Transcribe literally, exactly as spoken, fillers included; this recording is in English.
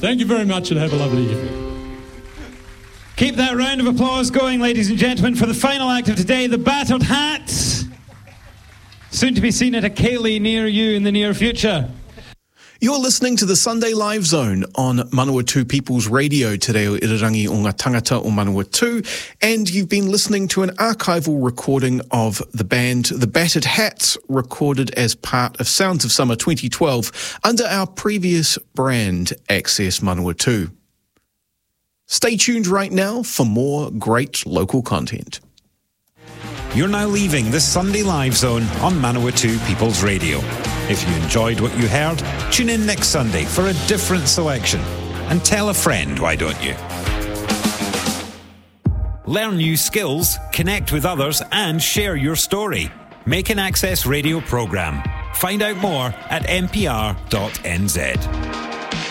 Thank you very much and have a lovely evening. Keep that round of applause going, ladies and gentlemen, for the final act of today, the Battered Hats. Soon to be seen at a ceilidh near you in the near future. You're listening to the Sunday Live Zone on Manawatu People's Radio, Te Reo Irirangi o ngā tangata o Manawatu, and you've been listening to an archival recording of the band The Battered Hats, recorded as part of Sounds of Summer twenty twelve under our previous brand, Access Manawatu. Stay tuned right now for more great local content. You're now leaving the Sunday Live Zone on Manawatu People's Radio. If you enjoyed what you heard, tune in next Sunday for a different selection. And tell a friend, why don't you? Learn new skills, connect with others, and share your story. Make an Access Radio programme. Find out more at n p r dot n z.